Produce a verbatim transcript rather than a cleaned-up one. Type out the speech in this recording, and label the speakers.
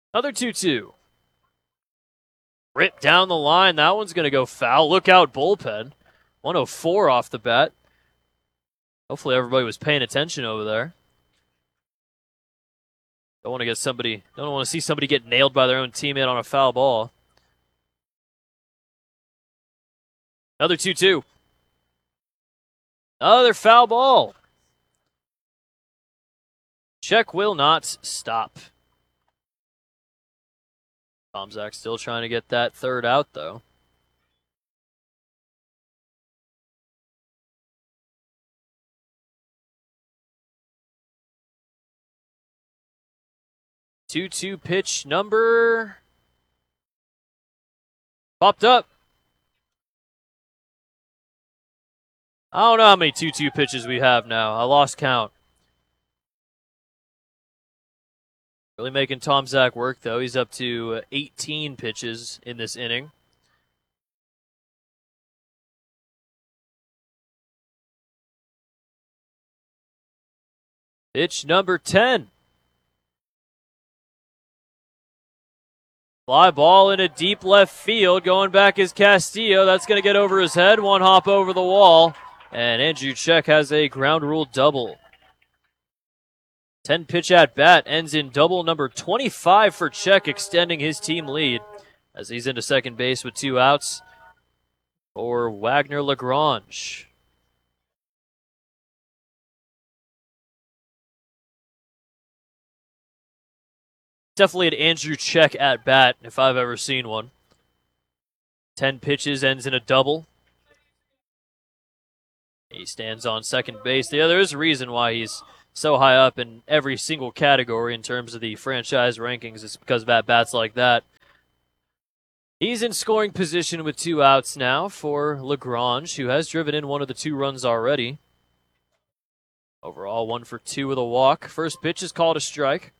Speaker 1: Another two two. Rip down the line. That one's going to go foul. Look out, bullpen. one oh four off the bat. Hopefully everybody was paying attention over there. Don't want to get somebody, don't want to see somebody get nailed by their own teammate on a foul ball. Another two two. Another foul ball. Check will not stop. Tomczak still trying to get that third out, though. two two pitch number. Popped up. I don't know how many two two pitches we have now. I lost count. Really making Tomczak work, though. He's up to eighteen pitches in this inning. Pitch number ten. Fly ball in a deep left field. Going back is Castillo. That's going to get over his head. One hop over the wall. And Andrew Check has a ground rule double. ten pitch at bat ends in double number twenty-five for Check, extending his team lead as he's into second base with two outs for Wagner Lagrange. Definitely an Andrew Check at bat if I've ever seen one. ten pitches ends in a double. He stands on second base. Yeah, there is a reason why he's so high up in every single category in terms of the franchise rankings. It's because of at-bats like that. He's in scoring position with two outs now for Lagrange, who has driven in one of the two runs already. Overall, one for two with a walk. First pitch is called a strike.